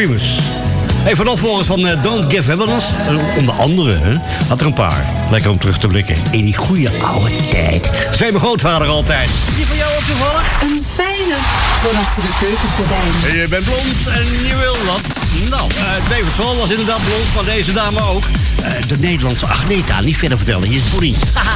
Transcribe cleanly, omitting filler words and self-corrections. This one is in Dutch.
Primus. Hey, van opvolgers van Don't Give Evidence, onder andere, had er een paar. Lekker om terug te blikken in die goede oude tijd. Zei mijn grootvader altijd. Die van jou ook toevallig? Een fijne van achter de keukengordijn. Je bent blond en je wil dat. Nou, David Soul was inderdaad blond, maar deze dame ook. De Nederlandse Agneta, niet verder vertellen, hier is Bonnie.